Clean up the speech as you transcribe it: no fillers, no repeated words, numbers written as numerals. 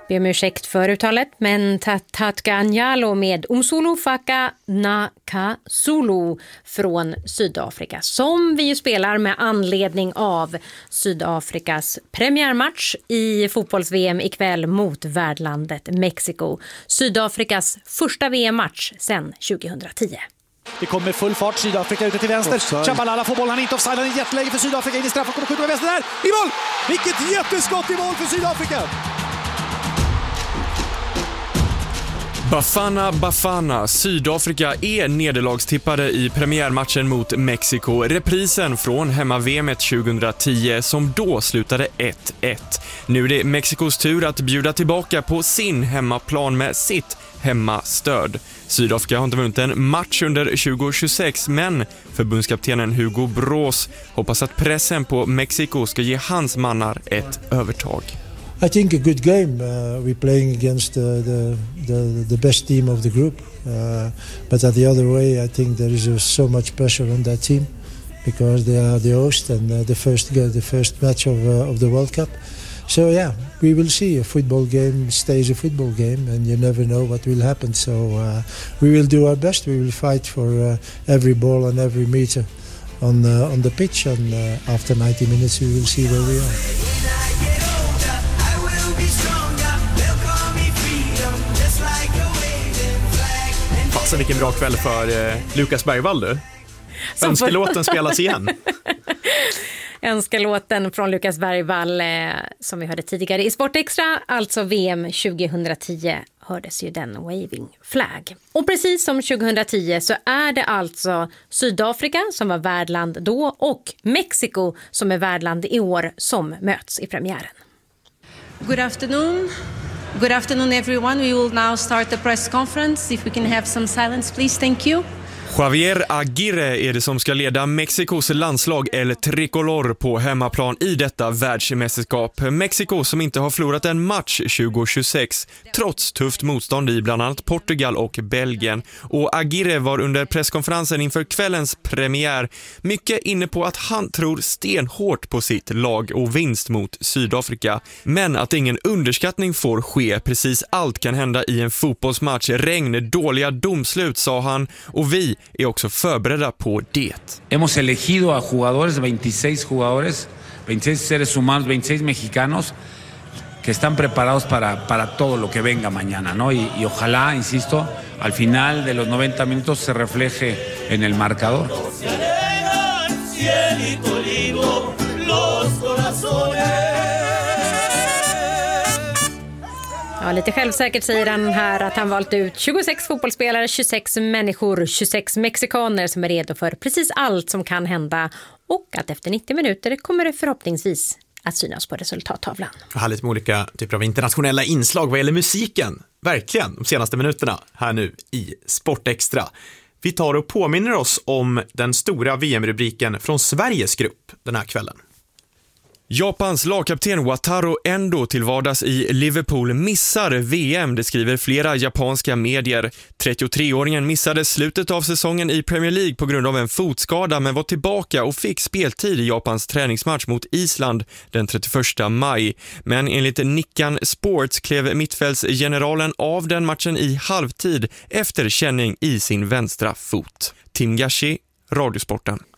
Be om ursäkt för uttalet, men Tatkanyalo med Umsulu Faka Nakasulu från Sydafrika, som vi ju spelar med anledning av Sydafrikas premiärmatch i fotbolls-VM ikväll mot värdlandet Mexiko. Sydafrikas första VM-match sedan 2010. Det kommer full fart, Sydafrika ute till vänster. Chabalala får bollen, han är inte offside, han är jätteläge för Sydafrika in i straff och kommer skjuta med vänster där. I mål! Vilket jätteskott i mål för Sydafrika! Bafana, Sydafrika är nederlagstippade i premiärmatchen mot Mexiko. Reprisen från hemma-VMet 2010 som då slutade 1-1. Nu är det Mexikos tur att bjuda tillbaka på sin hemmaplan med sitt hemmastöd. Sydafrika har inte vunnit en match under 2026, men förbundskaptenen Hugo Broos hoppas att pressen på Mexiko ska ge hans mannar ett övertag. I think a good game. We're playing against the best team of the group, but at the other way, I think there is so much pressure on that team because they are the host and the first match of the World Cup. So yeah, we will see. A football game stays a football game, and you never know what will happen. So we will do our best. We will fight for every ball and every meter on the pitch, and after 90 minutes, we will see where we are. Fasen, vilken bra kväll för Lukas Bergvall, du. Önskelåten spelas igen. Önskelåten från Lukas Bergvall som vi hörde tidigare i Sportextra, alltså VM 2010, hördes ju den Waving Flag. Och precis som 2010 så är det alltså Sydafrika som var värdland då och Mexiko som är värdland i år som möts i premiären. Good afternoon. Good afternoon, everyone. We will now start the press conference. If we can have some silence, please. Thank you. Javier Aguirre är det som ska leda Mexikos landslag El Tricolor på hemmaplan i detta världsmästerskap. Mexiko som inte har förlorat en match 2026 trots tufft motstånd i bland annat Portugal och Belgien. Och Aguirre var under presskonferensen inför kvällens premiär mycket inne på att han tror stenhårt på sitt lag och vinst mot Sydafrika. Men att ingen underskattning får ske. Precis allt kan hända i en fotbollsmatch. Regn, dåliga domslut, sa han, och vi är också förberedda på det. Hemos elegido a jugadores, 26 jugadores, 26 seres humanos, 26 mexicanos que están preparados para todo lo que venga mañana, ¿no? Y ojalá, insisto, al final de los 90 minutos se refleje en el marcador. Ja, lite självsäkert säger han här att han valt ut 26 fotbollsspelare, 26 människor, 26 mexikaner som är redo för precis allt som kan hända, och att efter 90 minuter kommer det förhoppningsvis att synas på resultattavlan. Härligt med olika typer av internationella inslag vad gäller musiken. Verkligen, de senaste minuterna här nu i Sportextra. Vi tar och påminner oss om den stora VM-rubriken från Sveriges grupp den här kvällen. Japans lagkapten Wataru Endo till vardags i Liverpool missar VM, det skriver flera japanska medier. 33-åringen missade slutet av säsongen i Premier League på grund av en fotskada, men var tillbaka och fick speltid i Japans träningsmatch mot Island den 31 maj. Men enligt Nikkan Sports klev mittfältsgeneralen av den matchen i halvtid efter känning i sin vänstra fot. Tim Gashi, Radiosporten.